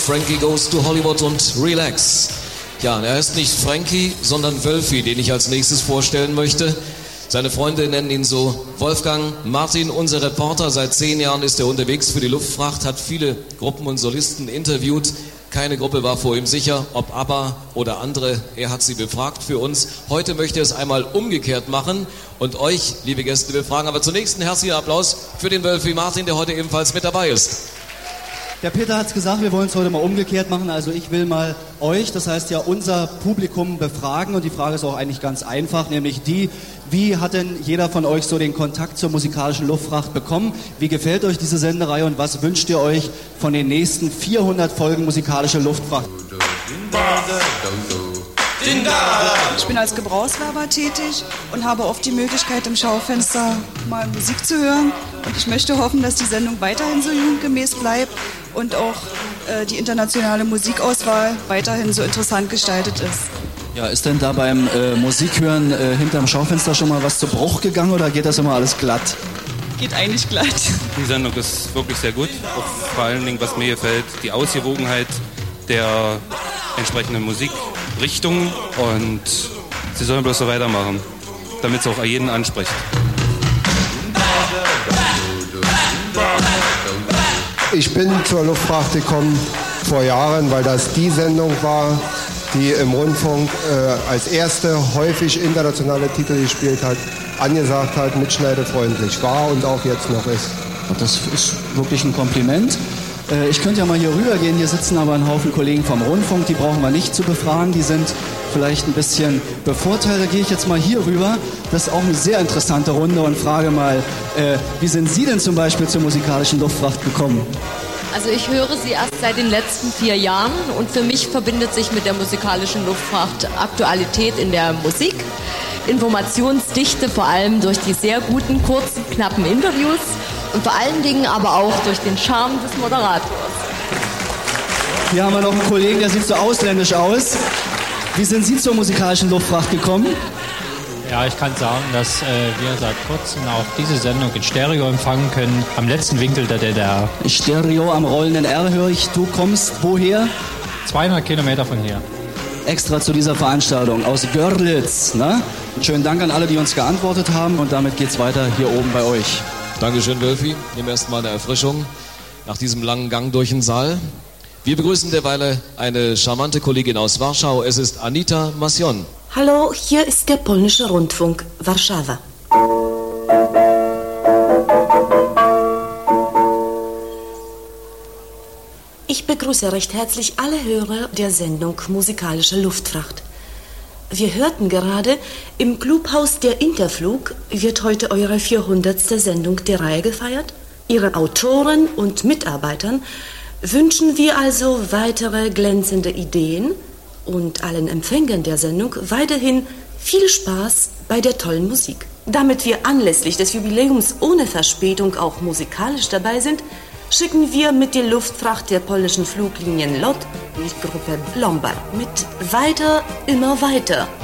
Frankie Goes to Hollywood und Relax. Ja, er ist nicht Frankie, sondern Wölfi, den ich als nächstes vorstellen möchte. Seine Freunde nennen ihn so Wolfgang Martin, unser Reporter. Seit 10 Jahren ist er unterwegs für die Luftfracht, hat viele Gruppen und Solisten interviewt. Keine Gruppe war vor ihm sicher, ob ABBA oder andere. Er hat sie befragt für uns. Heute möchte er es einmal umgekehrt machen und euch, liebe Gäste, befragen. Aber zunächst einen herzlichen Applaus für den Wölfi Martin, der heute ebenfalls mit dabei ist. Der Peter hat es gesagt, wir wollen es heute mal umgekehrt machen. Also ich will mal euch, das heißt ja unser Publikum befragen. Und die Frage ist auch eigentlich ganz einfach, nämlich die, wie hat denn jeder von euch so den Kontakt zur musikalischen Luftfracht bekommen? Wie gefällt euch diese Sendereihe und was wünscht ihr euch von den nächsten 400 Folgen musikalische Luftfracht? Ich bin als Gebrauchswerber tätig und habe oft die Möglichkeit, im Schaufenster mal Musik zu hören. Und ich möchte hoffen, dass die Sendung weiterhin so jugendgemäß bleibt und auch die internationale Musikauswahl weiterhin so interessant gestaltet ist. Ja, ist denn da beim Musikhören hinterm Schaufenster schon mal was zu Bruch gegangen oder geht das immer alles glatt? Geht eigentlich glatt. Die Sendung ist wirklich sehr gut. Auch vor allen Dingen, was mir gefällt, die Ausgewogenheit der entsprechenden Musikrichtung. Und sie sollen bloß so weitermachen, damit es auch jeden anspricht. Ich bin zur Luftfracht gekommen vor Jahren, weil das die Sendung war, die im Rundfunk als erste häufig internationale Titel gespielt hat, angesagt hat, mitschneidefreundlich war und auch jetzt noch ist. Das ist wirklich ein Kompliment. Ich könnte ja mal hier rüber gehen, hier sitzen aber ein Haufen Kollegen vom Rundfunk, die brauchen wir nicht zu befragen, die sind vielleicht ein bisschen bevorteilt. Da gehe ich jetzt mal hier rüber, das ist auch eine sehr interessante Runde und frage mal, wie sind Sie denn zum Beispiel zur musikalischen Luftfracht gekommen? Also ich höre sie erst seit den letzten 4 Jahren und für mich verbindet sich mit der musikalischen Luftfracht Aktualität in der Musik, Informationsdichte vor allem durch die sehr guten, kurzen, knappen Interviews und vor allen Dingen aber auch durch den Charme des Moderators. Hier haben wir noch einen Kollegen, der sieht so ausländisch aus. Wie sind Sie zur musikalischen Luftfracht gekommen? Ja, ich kann sagen, dass wir seit kurzem auch diese Sendung in Stereo empfangen können, am letzten Winkel der DDR. Stereo am rollenden R höre ich. Du kommst woher? 200 Kilometer von hier. Extra zu dieser Veranstaltung aus Görlitz. Ne? Schönen Dank an alle, die uns geantwortet haben und damit geht's weiter hier oben bei euch. Dankeschön, Wölfi. Nehmen erstmal eine Erfrischung nach diesem langen Gang durch den Saal. Wir begrüßen derweil eine charmante Kollegin aus Warschau. Es ist Anita Masjon. Hallo, hier ist der polnische Rundfunk, Warszawa. Ich begrüße recht herzlich alle Hörer der Sendung Musikalische Luftfracht. Wir hörten gerade, im Clubhaus der Interflug wird heute eure 400. Sendung der Reihe gefeiert. Ihre Autoren und Mitarbeitern wünschen wir also weitere glänzende Ideen und allen Empfängern der Sendung weiterhin viel Spaß bei der tollen Musik. Damit wir anlässlich des Jubiläums ohne Verspätung auch musikalisch dabei sind, schicken wir mit der Luftfracht der polnischen Fluglinien LOT die Gruppe Lombard mit Weiter, immer weiter.